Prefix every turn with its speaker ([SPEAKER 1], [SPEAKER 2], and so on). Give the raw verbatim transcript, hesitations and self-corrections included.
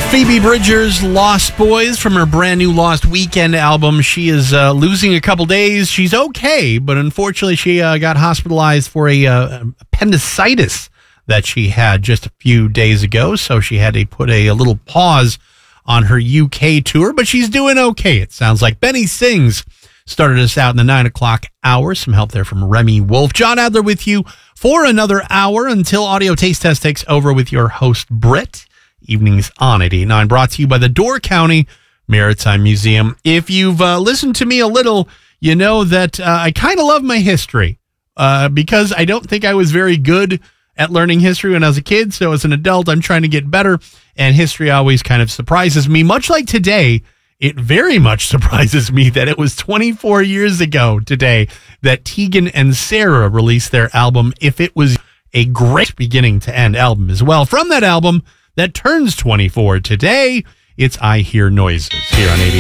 [SPEAKER 1] Phoebe Bridgers' Lost Boys from her brand new Lost Weekend album. She is uh, losing a couple days. She's okay, but unfortunately she uh, got hospitalized for a uh, appendicitis that she had just a few days ago, so she had to put a, a little pause on her U K tour, but she's doing okay, it sounds like. Benny Sings started us out in the nine o'clock hour. Some help there from Remy Wolf. John Adler with you for another hour until Audio Taste Test takes over with your host, Britt. Evenings on eighty-nine, brought to you by the Door County Maritime Museum. If you've uh, listened to me a little, you know that uh, I kind of love my history uh, because I don't think I was very good at learning history when I was a kid. So as an adult, I'm trying to get better, and history always kind of surprises me. Much like today, it very much surprises me that it was twenty-four years ago today that Tegan and Sara released their album, If It Was, a great beginning to end album as well. From that album that turns twenty-four today, it's I Hear Noises here on eighty.